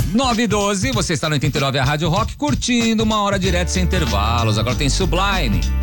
9:12, você está no 89, a Rádio Rock, curtindo uma hora direto sem intervalos. Agora tem Sublime,